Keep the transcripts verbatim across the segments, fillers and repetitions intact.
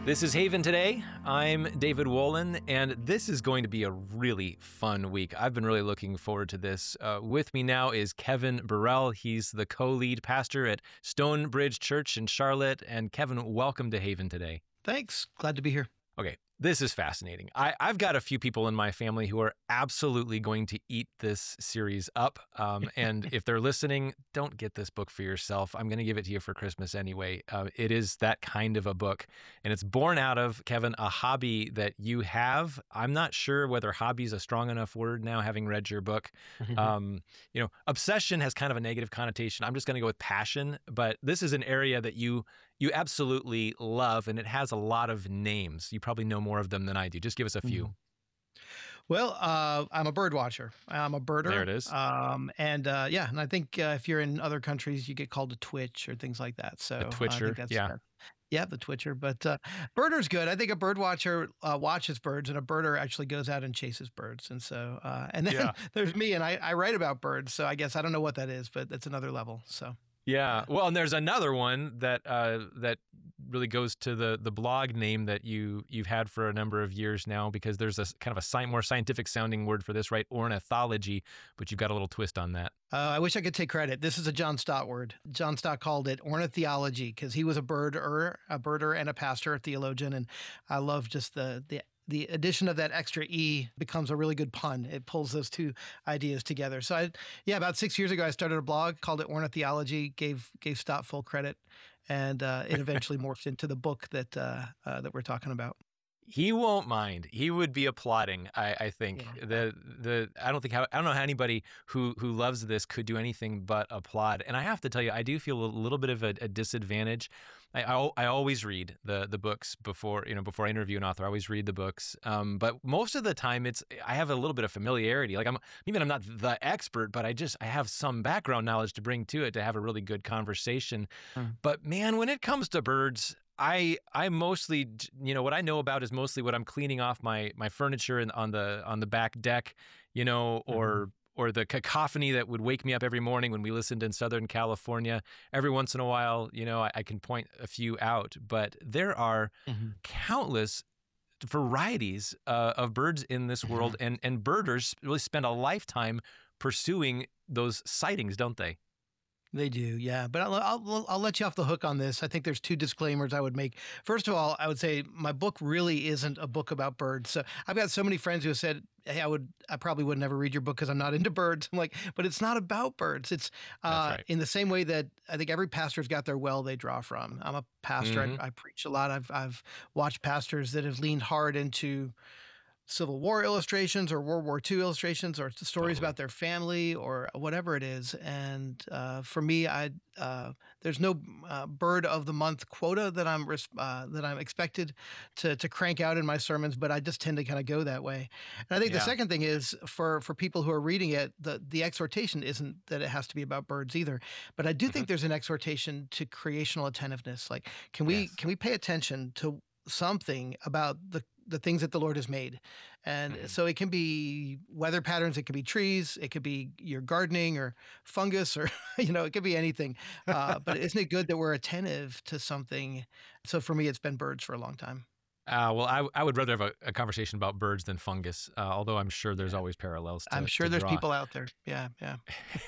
This is Haven Today. I'm David Wolin, and this is going to be a really fun week. I've been really looking forward to this. Uh, with me now is Kevin Burrell. He's the co-lead pastor at Stonebridge Church in Charlotte. And Kevin, welcome to Haven Today. Thanks. Glad to be here. Okay, this is fascinating. I, I've got a few people in my family who are absolutely going to eat this series up. Um, and if they're listening, don't get this book for yourself. I'm going to give it to you for Christmas anyway. Uh, it is that kind of a book. And it's born out of, Kevin, a hobby that you have. I'm not sure whether hobby is a strong enough word now, having read your book. Um, you know, obsession has kind of a negative connotation. I'm just going to go with passion. But this is an area that you you absolutely love, and it has a lot of names. You probably know more of them than I do. Just give us a few. Mm-hmm. Well, uh, I'm a bird watcher. I'm a birder. There it is. Um, and uh, yeah, and I think uh, if you're in other countries, you get called a twitch or things like that. So The twitcher, I think that's, yeah. That, yeah, the twitcher. But uh, birder's good. I think a bird watcher uh, watches birds, and a birder actually goes out and chases birds. And so, uh, and then Yeah. there's me, and I, I write about birds. So I guess I don't know what that is, but that's another level. So. Yeah. Well, and there's another one that uh, that really goes to the the blog name that you you've had for a number of years now, because there's a kind of a sci- more scientific sounding word for this, right? Ornithology, but you've got a little twist on that. Uh, I wish I could take credit. This is a John Stott word. John Stott called it ornithology because he was a birder, a birder and a pastor, a theologian, and I love just the the. The addition of that extra E becomes a really good pun. It pulls those two ideas together. So, I, yeah, about six years ago, I started a blog called it Ornithology, gave gave Stott full credit, and uh, it eventually morphed into the book that uh, uh, that we're talking about. He won't mind. He would be applauding. I, I think Yeah. the the I don't think how I don't know how anybody who who loves this could do anything but applaud. And I have to tell you, I do feel a little bit of a, a disadvantage. I, I I always read the the books before you know before I interview an author. I always read the books. Um, but most of the time, it's I have a little bit of familiarity. Like I'm even I'm not the expert, but I just I have some background knowledge to bring to it to have a really good conversation. Hmm. But man, when it comes to birds, I I mostly, you know, what I know about is mostly what I'm cleaning off my my furniture and on the on the back deck, you know, or Mhm. or the cacophony that would wake me up every morning when we listened in Southern California. Every once in a while, you know, I, I can point a few out, but there are Mhm. countless varieties uh, of birds in this world, and and birders really spend a lifetime pursuing those sightings, don't they? They do, yeah. But I'll, I'll I'll let you off the hook on this. I think there's two disclaimers I would make. First of all, I would say my book really isn't a book about birds. So I've got so many friends who have said, "Hey, I would, I probably would never read your book because I'm not into birds." I'm like, but it's not about birds. It's uh, That's right. in the same way that I think every pastor's got their well they draw from. I'm a pastor. Mhm. I, I preach a lot. I've I've watched pastors that have leaned hard into Civil War illustrations or World War Two illustrations or stories Totally. about their family or whatever it is. And uh, for me, I uh, there's no uh, bird of the month quota that I'm res- uh, that I'm expected to to crank out in my sermons, but I just tend to kind of go that way. And I think Yeah. the second thing is for for people who are reading it, the the exhortation isn't that it has to be about birds either, but I do Mhm. think there's an exhortation to creational attentiveness. Like, can we Yes. can we pay attention to something about the the things that the Lord has made. And Mhm. so it can be weather patterns, it could be trees, it could be your gardening or fungus or, you know, it could be anything. Uh, but isn't it good that we're attentive to something? So for me, it's been birds for a long time. Uh, well, I, I would rather have a, a conversation about birds than fungus, uh, although I'm sure there's Yeah. always parallels I'm to, sure to there's draw. people out there. Yeah, yeah.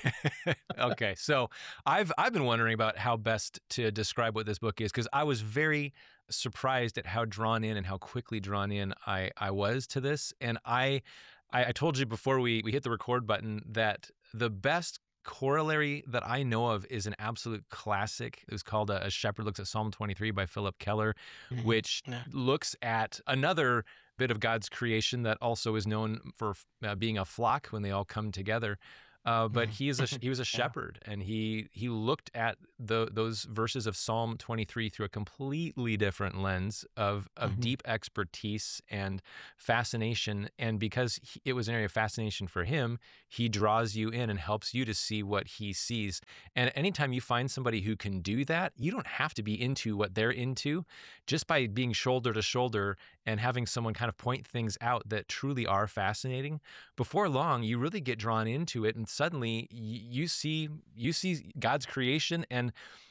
Okay, so I've I've been wondering about how best to describe what this book is, because I was very surprised at how drawn in and how quickly drawn in I, I was to this. And I, I I told you before we, we hit the record button that the best corollary that I know of is an absolute classic. It was called A, a Shepherd Looks at Psalm twenty-three by Philip Keller, Mhm. which Yeah. looks at another bit of God's creation that also is known for uh, being a flock when they all come together. Uh, but Mhm. he is a he was a Yeah. shepherd, and he he looked at the those verses of Psalm twenty-three through a completely different lens of of Mhm. deep expertise and fascination. And because he, it was an area of fascination for him, he draws you in and helps you to see what he sees. And anytime you find somebody who can do that, you don't have to be into what they're into. Just by being shoulder to shoulder and having someone kind of point things out that truly are fascinating, before long, you really get drawn into it, and suddenly y- you see you see God's creation. And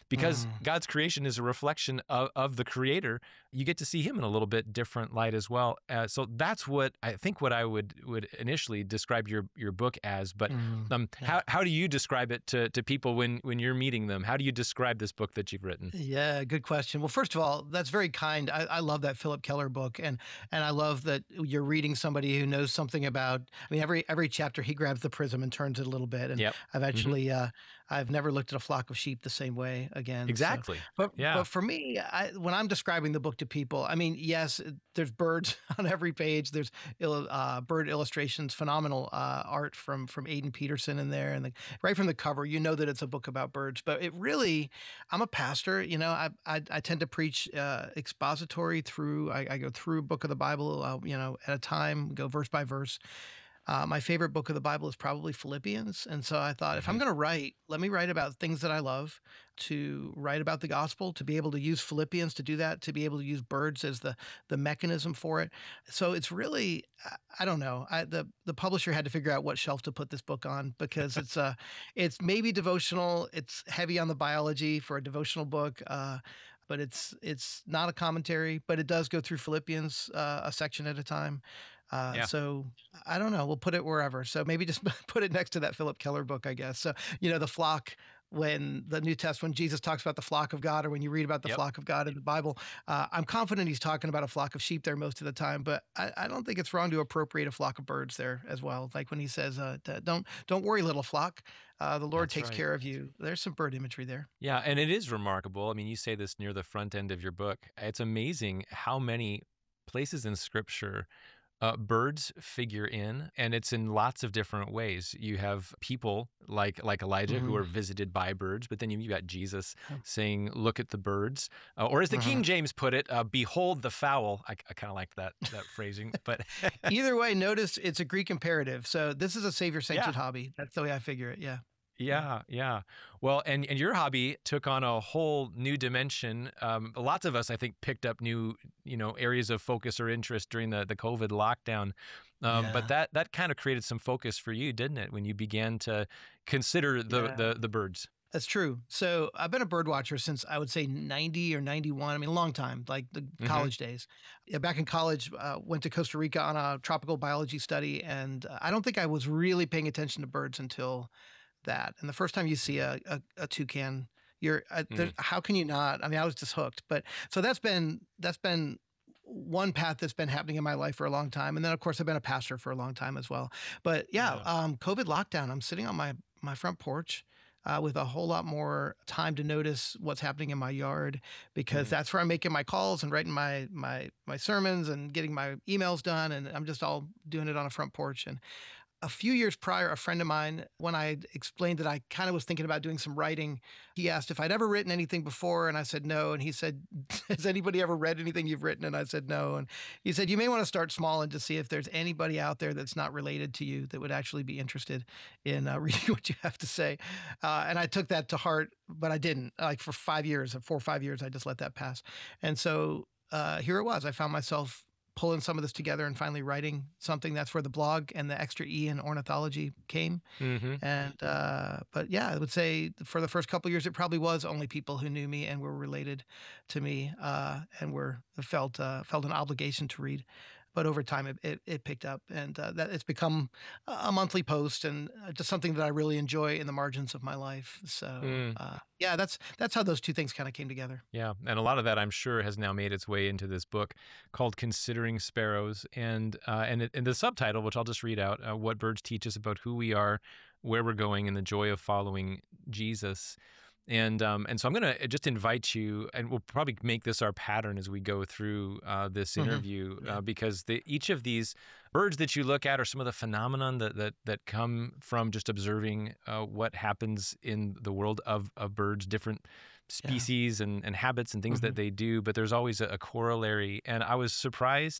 because Mm. God's creation is a reflection of, of the Creator. You get to see Him in a little bit different light as well. Uh, so that's what I think what I would would initially describe your your book as. But Mm. um, Yeah. how how do you describe it to to people when when you're meeting them? How do you describe this book that you've written? Yeah, good question. Well, first of all, that's very kind. I, I love that Philip Keller book, and and I love that you're reading somebody who knows something about. I mean, every every chapter he grabs the prism and turns it a little bit, and Yep. I've hmm actually uh, I've never looked at a flock of sheep the same way again. So, Exactly. but Yeah. but for me, I, when I'm describing the book to people, I mean, yes, it- there's birds on every page. There's il- uh, bird illustrations, phenomenal uh, art from from Aidan Peterson in there, and the, right from the cover, you know that it's a book about birds. But it really, I'm a pastor, you know, I I, I tend to preach uh, expository through. I, I go through a book of the Bible, uh, you know, at a time, go verse by verse. Uh, my favorite book of the Bible is probably Philippians, and so I thought, if I'm hmm going to write, let me write about things that I love. To write about the gospel, to be able to use Philippians to do that, to be able to use birds as the the mechanism for it. So it's really, I I don't know. I, the the publisher had to figure out what shelf to put this book on because it's uh it's maybe devotional. It's heavy on the biology for a devotional book. Uh, but it's it's not a commentary, but it does go through Philippians uh, a section at a time. Uh, Yeah. so I don't know. We'll put it wherever. So maybe just put it next to that Philip Keller book, I guess. So you know, the flock, when the New Testament, when Jesus talks about the flock of God, or when you read about the Yep. flock of God in the Bible, uh, I'm confident he's talking about a flock of sheep there most of the time. But I, I don't think it's wrong to appropriate a flock of birds there as well. Like when he says, uh, d- "Don't don't worry, little flock, uh, the Lord That's takes right. care of you." There's some bird imagery there. Yeah, and it is remarkable. I mean, you say this near the front end of your book. It's amazing how many places in Scripture uh, birds figure in, and it's in lots of different ways. You have people like like Elijah who Hmm. are visited by birds, but then you've got Jesus saying, "Look at the birds," uh, or as the Hmm. King James put it, uh, "Behold the fowl." I, I kind of like that that phrasing, but Either way, notice it's a Greek imperative. So this is a savior yeah. sanctioned hobby. That's the way I figure it. Yeah. Yeah. Yeah, yeah. Well, and and your hobby took on a whole new dimension. Um, lots of us, I think, picked up new, you know, areas of focus or interest during the the COVID lockdown. Um, but Yeah. that that kind of created some focus for you, didn't it? When you began to consider the Yeah. the the birds. That's true. So I've been a bird watcher since I would say ninety or ninety-one. I mean, a long time, like the hmm college days. Yeah, back in college, uh, went to Costa Rica on a tropical biology study. And uh, I don't think I was really paying attention to birds until that. And the first time you see a, a, a toucan, you're, uh, there, mm how can you not? I mean, I was just hooked. But so that's been, that's been, one path that's been happening in my life for a long time. And then of course I've been a pastor for a long time as well. But yeah, Yeah. um, COVID lockdown, I'm sitting on my, my front porch uh, with a whole lot more time to notice what's happening in my yard because mm that's where I'm making my calls and writing my my my sermons and getting my emails done, and I'm just all doing it on a front porch. And a few years prior, a friend of mine, when I explained that I kind of was thinking about doing some writing, he asked if I'd ever written anything before. And I said no. And he said, "Has anybody ever read anything you've written?" And I said no. And he said, "You may want to start small and just see if there's anybody out there that's not related to you that would actually be interested in uh, reading what you have to say." Uh, and I took that to heart, but I didn't. Like for five years, four or five years, I just let that pass. And so uh, here it was. I found myself pulling some of this together and finally writing something. That's where the blog and the extra E in ornithology came. hmm And uh, but yeah, I would say for the first couple of years, it probably was only people who knew me and were related to me uh, and were felt uh, felt an obligation to read. But over time, it, it, it picked up, and uh, that it's become a monthly post and uh, just something that I really enjoy in the margins of my life. So mm uh, yeah, that's that's how those two things kind of came together. Yeah, and a lot of that I'm sure has now made its way into this book called "Considering Sparrows," and uh, and it, and the subtitle, which I'll just read out: uh, "What Birds Teach Us About Who We Are, Where We're Going, and the Joy of Following Jesus." And um, and so I'm going to just invite you, and we'll probably make this our pattern as we go through uh, this Hmm. interview, Yeah. uh, because the, each of these birds that you look at are some of the phenomenon that that that come from just observing uh, what happens in the world of of birds, different Yeah. species and, and habits and things Hmm. that they do. But there's always a, a corollary, and I was surprised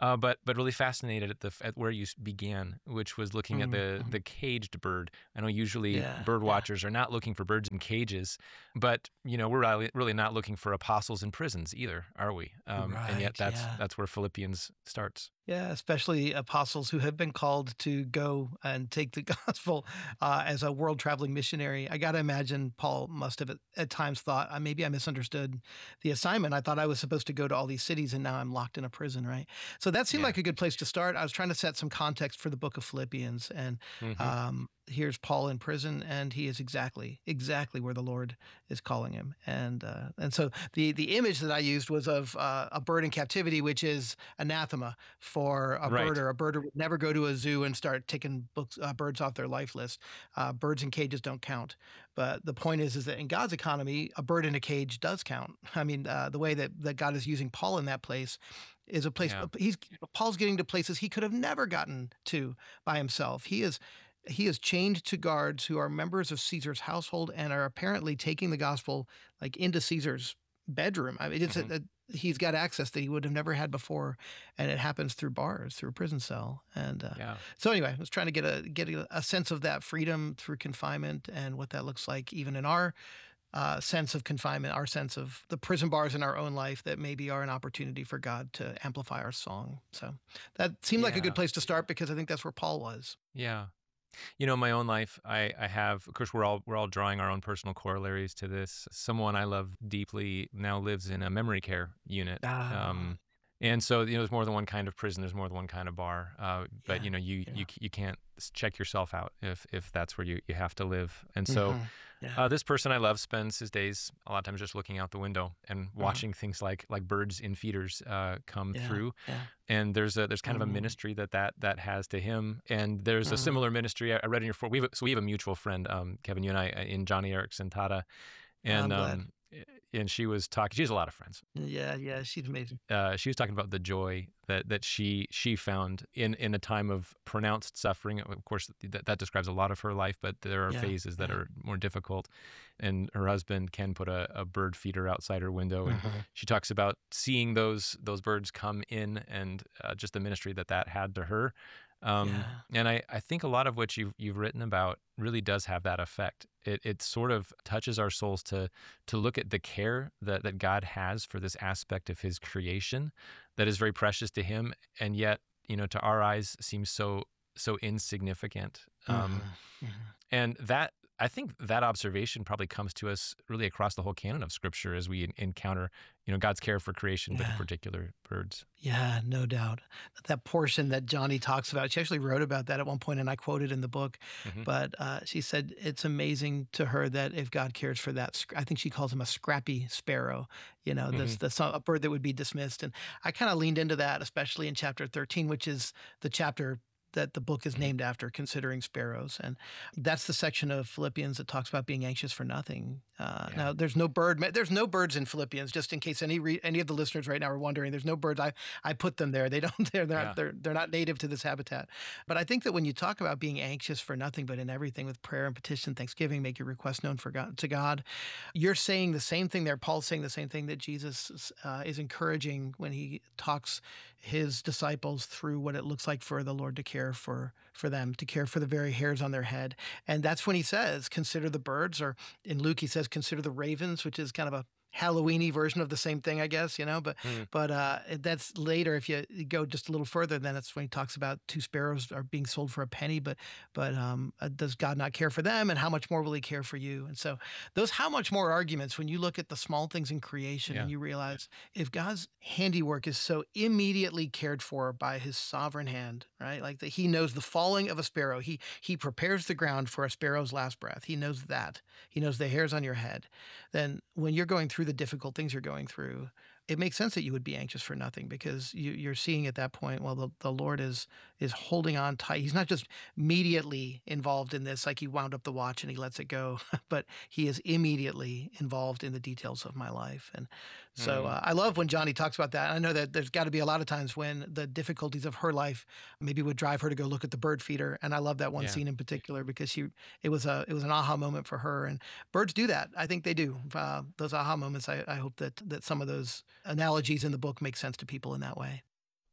uh, but but really fascinated at the f- at where you s- began, which was looking at Mhm, the mhm. the caged bird. I know usually Yeah, bird yeah. watchers are not looking for birds in cages, but you know we're really, really not looking for apostles in prisons either, are we? Um, and yet Right, that's yeah. that's where Philippians starts. Yeah, especially apostles who have been called to go and take the gospel uh, as a world traveling missionary. I got to imagine Paul must have at, at times thought, uh, maybe I misunderstood the assignment. I thought I was supposed to go to all these cities and now I'm locked in a prison, right? So that seemed Yeah. like a good place to start. I was trying to set some context for the book of Philippians. And Hmm. um, here's Paul in prison, and he is exactly, exactly where the Lord is calling him. And uh, and so the, the image that I used was of uh, a bird in captivity, which is anathema for a Right. birder. A birder would never go to a zoo and start taking books, uh, birds off their life list. Uh, birds in cages don't count. But the point is, is that in God's economy, a bird in a cage does count. I mean, uh, the way that, that God is using Paul in that place is a place. Yeah. He's Paul's getting to places he could have never gotten to by himself. He is he is chained to guards who are members of Caesar's household and are apparently taking the gospel like into Caesar's bedroom. I mean, it's a, Hmm. a, he's got access that he would have never had before, and it happens through bars, through a prison cell. And uh, Yeah. so, anyway, I was trying to get a get a, a sense of that freedom through confinement and what that looks like, even in our uh, sense of confinement, our sense of the prison bars in our own life that maybe are an opportunity for God to amplify our song. So that seemed like a good Yeah. place to start because I think that's where Paul was. Yeah. You know, in my own life, I, I have, of course, we're all we're all drawing our own personal corollaries to this. Someone I love deeply now lives in a memory care unit, Ah, um, and so you know, there's more than one kind of prison. There's more than one kind of bar. Uh, but yeah, you know, you yeah. you c- you can't s- check yourself out if if that's where you you have to live. And so, Hmm. Yeah. uh, this person I love spends his days a lot of times just looking out the window and Hmm. watching things like like birds in feeders uh, come Yeah. through, Yeah. and there's a there's kind of a Mm-hmm. ministry that that that has to him, and there's a Mm-hmm. similar ministry I I read in your for we have a, so we have a mutual friend, um, Kevin, you and I, uh, in Johnny Erickson Tata, and I'm glad. um, eh, and she was talking. She has a lot of friends. Yeah. Yeah. She's amazing. Uh, she was talking about the joy that that she she found in in a time of pronounced suffering. Of course, that that describes a lot of her life, but there are Yeah. phases that Yeah. are more difficult. And her husband Ken put a, a bird feeder outside her window, and Hmm. she talks about seeing those those birds come in, and uh, just the ministry that that had to her. Um, Yeah. and I, I think a lot of what you've you've written about really does have that effect. It it sort of touches our souls to to look at the care that, that God has for this aspect of his creation that is very precious to him, and yet, you know, to our eyes seems so so insignificant. Um, Hmm. Hmm. and that I think that observation probably comes to us really across the whole canon of Scripture as we en- encounter, you know, God's care for creation, but in Yeah. particular birds. Yeah, no doubt. That portion that Johnny talks about, she actually wrote about that at one point, and I quoted in the book. Hmm. But uh, she said it's amazing to her that if God cares for that, sc- I think she calls him a scrappy sparrow. You know, Hmm. this the so- a bird that would be dismissed. And I kind of leaned into that, especially in chapter thirteen, which is the chapter that the book is Hmm. named after, considering sparrows. And that's the section of Philippians that talks about being anxious for nothing. Uh, Yeah. now, there's no bird. There's no birds in Philippians. Just in case any re, any of the listeners right now are wondering, there's no birds. I I put them there. They don't. They're they're not, Yeah. they're they're not native to this habitat. But I think that when you talk about being anxious for nothing, but in everything with prayer and petition, thanksgiving, make your request known for God to God, you're saying the same thing there. Paul's saying the same thing that Jesus uh, is encouraging when he talks his disciples through what it looks like for the Lord to care for for them, to care for the very hairs on their head. And that's when he says, "Consider the birds," or in Luke he says, "Consider the ravens," which is kind of a Halloweeny version of the same thing, I guess, you know. But Mm. but uh, that's later. If you go just a little further, then it's when he talks about two sparrows are being sold for a penny. But but um, uh, does God not care for them? And how much more will He care for you? And so those how much more arguments, when you look at the small things in creation Yeah. and you realize if God's handiwork is so immediately cared for by His sovereign hand, right? Like that He knows the falling of a sparrow. He He prepares the ground for a sparrow's last breath. He knows that. He knows the hairs on your head. Then when you're going through the difficult things you're going through, it makes sense that you would be anxious for nothing because you, you're seeing at that point, well, the, the Lord is is holding on tight. He's not just immediately involved in this, like he wound up the watch and he lets it go, but he is immediately involved in the details of my life. And so Mm. uh, I love when Johnny talks about that. I know that there's got to be a lot of times when the difficulties of her life maybe would drive her to go look at the bird feeder. And I love that one Yeah. scene in particular because she it was a it was an aha moment for her. And birds do that. I think they do. Uh, those aha moments. I, I hope that that some of those analogies in the book make sense to people in that way.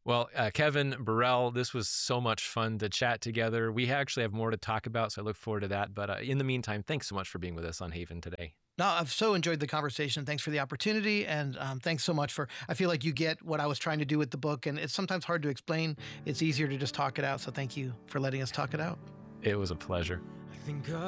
Well, uh, Kevin Burrell, this was so much fun to chat together. We actually have more to talk about, so I look forward to that. But uh, in the meantime, thanks so much for being with us on Haven today. No, I've so enjoyed the conversation. Thanks for the opportunity. And um, thanks so much for, I feel like you get what I was trying to do with the book. And it's sometimes hard to explain. It's easier to just talk it out. So thank you for letting us talk it out. It was a pleasure. I think